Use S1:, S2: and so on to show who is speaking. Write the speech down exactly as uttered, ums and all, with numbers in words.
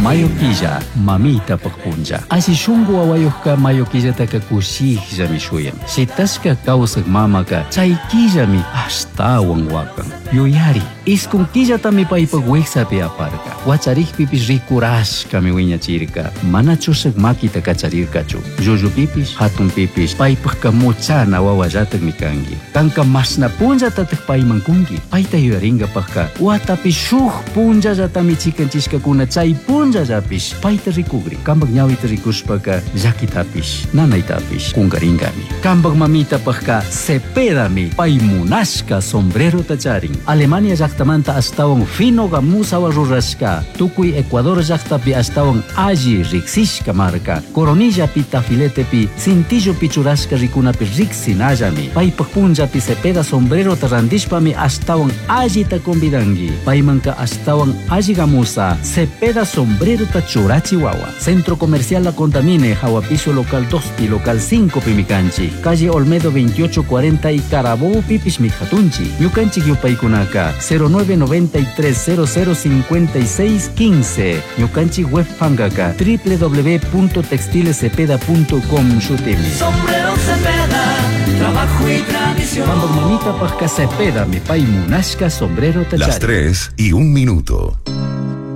S1: mayo quilla, mamita pagpunja. Asi shungu awayuhka mayo quilla taka kushihja mi shuyan. Si taska kausak mamaka, chay quilla mi ashtawan wakan. Yuyari, iskun quilla tami pa ipagweksa pi aparka. Wacharih pipis rikurash kami wiña chirka. Mana chusak makita kacharirka chu. Juju pipis, hatun pipis, paipaka muchana wawajatag mi kangi. Kanka mas na punja tatak paimangkungi. Paita yuyaringa paka. Watapi shuh punja jatami chikan chiska kuna chay punja japis. Paita rikugri. Kambag nyawita rikuspaka jakitapis. Nanaitapis kungaringami. Kambag mamita paka sepedami paimunashka sombrero tacharing. Alemania jaktamanta astawan fino gamusawa rurashka. Tukui Ecuador jaktapi astawan aji riksishka marka. Coronilla pi tafilete pi cintillo pichurashka rikuna pi riksinajami. Paipak punja pi sepeda sombrero tarandishpami astawan aji ta convidangi. Paimanka astawan aji gamusa sepeda sombrero ta churachi wawa. Centro Comercial La Contamine, Jawapiso Local dos pi Local cinco pi Micanchi. Calle Olmedo veintiocho cuarenta y Carabobo pipis mijatunchi. Yucanchi yupaikunaka cero nueve noventa y tres cero cero cincuenta y seis quince. Yucanchi web pangaka w w w punto textiles cepeda punto com shutimi.
S2: Sombrero Cepeda, trabajo y tradición.
S1: Mamita Pasca Cepeda, mi pai munashka sombrero tachari.
S3: Las tres y un minuto.